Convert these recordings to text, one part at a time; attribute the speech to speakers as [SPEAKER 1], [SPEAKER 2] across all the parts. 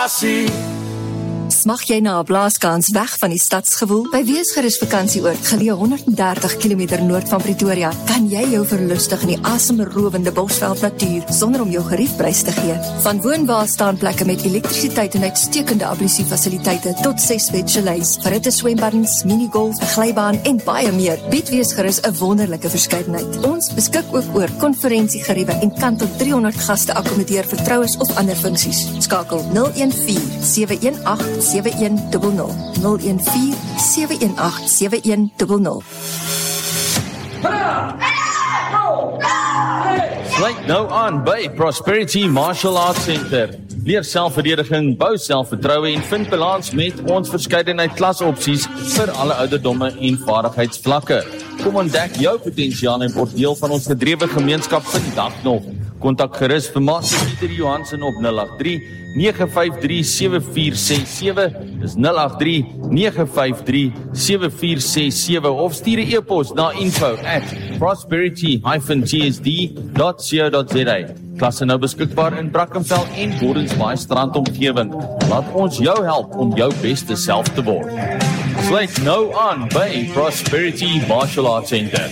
[SPEAKER 1] Spasie.
[SPEAKER 2] Smag jy na 'n blaaskans weg van die stadsgewoel? By Weesgerus Vakansieoord, geleë 130 km noord van Pretoria, kan jy jou verlustig in die asemrowende Bosveld natuur sonder om jou geriefprys te gee. Van woonwaarstaanplekke met elektrisiteit en uitstekende ablusiefasiliteite tot 6 bedchalets, verhitte swembaddens, minigolf, 'n glybaan en baie meer, bied Weesgerus 'n wonderlike verskeidenheid. Ons beskik ook oor konferensiegeriewe en kan tot 300 gaste akkommodeer vir troues of ander funksies. Skakel 014-718-7100 014-718-7100.
[SPEAKER 3] Sluit nou aan by Prosperity Martial Arts Center. Leer selfverdediging, bou selfvertroue en vind balans met ons verskeidenheid klasopsies vir alle ouderdomme en vaardigheidsvlakke. Kom ontdek jou potensiaal en word deel van ons gedrewe gemeenskap vandag nog. Kontak gerus vir Master Pieter Johansen op 083-953-7467, dis 083-953-7467 of stuur 'n e-pos na info@prosperity-tsd.co.za. Klasse nou beskikbaar in Brackenfell en Gordonsbaai Strand omgewing. Laat ons jou help om jou beste self te word. Sluit nou aan by Prosperity Martial Arts Center.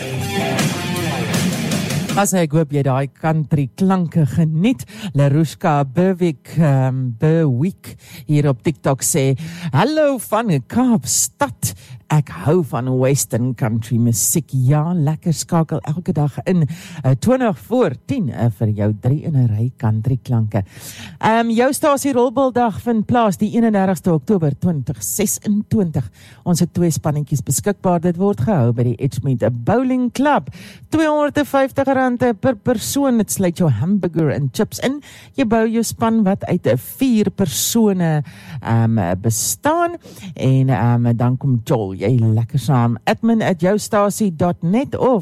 [SPEAKER 4] As ek hoop jy daai country klanke geniet. Larushka Bewik hier op TikTok sê, hallo van Kaapstad. Ek hou van Western country musiek. Ja, lekker skakel elke dag in 20 voor 10 vir jou 3 in 'n ry country klanke. Jou stasie rolbaldag vind plaas die 31ste Oktober 2026. Ons het 2 spannetjies beskikbaar. Dit word gehou by die Edgemead Bowling Club. R250 per persoon. Dit sluit jou hamburger en chips in. Jy bou jou span wat uit 4 persone bestaan en dan kom Joel jy lekker saam. admin@joustasie.net of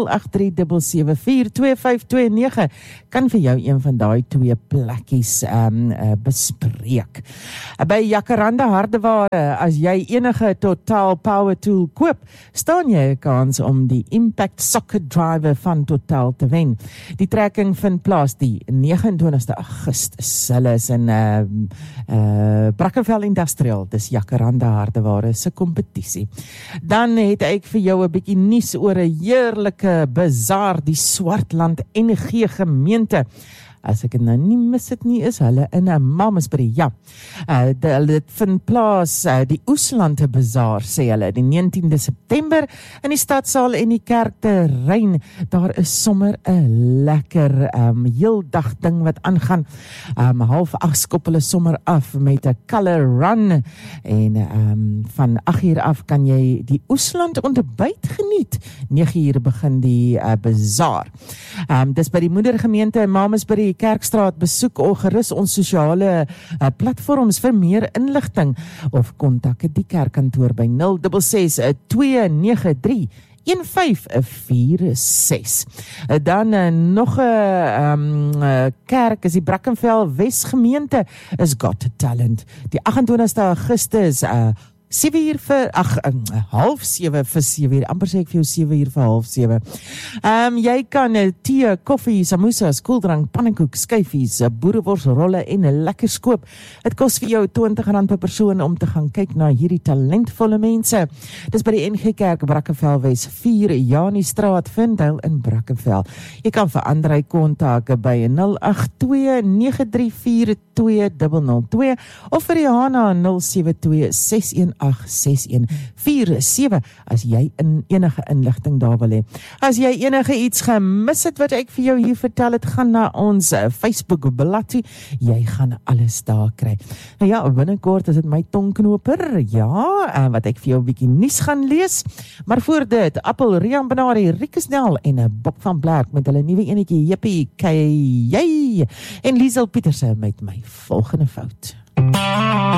[SPEAKER 4] 083-774-2529 kan vir jou een van daai 2 plekkies bespreek. By Jacaranda Hardeware, as jy enige Total Power Tool koop, staan jy 'n kans om die Impact Socket Driver van Total te wen. Die trekking vind plaas die 29ste Augustus. Hulle is in Brackenfell Industrial, dis Jacaranda Hardeware se kompetisie. Dan het ek vir jou 'n bietjie nuus oor 'n heerlike bazaar, die Swartland NG gemeente. As ek dit nou nie mis het nie, is hulle in 'n Mamasbury. Ja, dit vind plaas, die Oeslande Bazaar, sê hulle, die 19de September in die stadsaal en die kerkterrein. Daar is sommer 'n lekker heel dag ding wat aangaan. 7:30 skop hulle sommer af met 'n color run en van 8:00 af kan jy die Oesland ontbyt geniet. 9:00 begin die bazaar. Dis by die moedergemeente in Mamasbury Kerkstraat. Besoek of gerus ons sosiale platforms vir meer inligting of kontak die kerkkantoor by 066-293-1546. Dan nog 'n kerk is die Brackenfell Wesgemeente is Got Talent. Die 28ste Augustus 7:00 vir 6:30 vir 7:00, amper sê ek vir jou 7:00 vir 6:30. Jy kan tee, koffie, samosas, koeldrank, pannekoek, skyfies, boereworsrolle en 'n lekker skoop. Dit kos vir jou R20 per persoon om te gaan kyk na hierdie talentvolle mense. Dis by die NG Kerk Brackenfell Wes 4 Janie Straat, Vindale in Brackenfell. Jy kan vir Andrei kontak by 082-934-2002 of vir Johanna 072-618-6147 as jy enige inligting daar wil hê. As jy enige iets gemis het wat ek vir jou hier vertel het, gaan na ons Facebook bladsy. Jy gaan alles daar kry. Nou ja, binnekort is dit my tongknoper. Ja, wat ek vir jou 'n bietjie nuus gaan lees. Maar voor dit, Appel, Rian Benari, Riekesnel en 'n Bob van Blerk met hulle nuwe enetjie Jippie Kyy en Liesel Pieterse met my volgende fout.